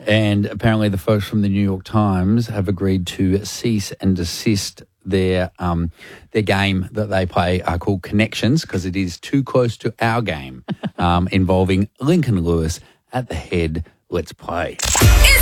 And apparently the folks from the New York Times have agreed to cease and desist their game that they play called Connections because it is too close to our game involving Lincoln Lewis at the head. Let's play.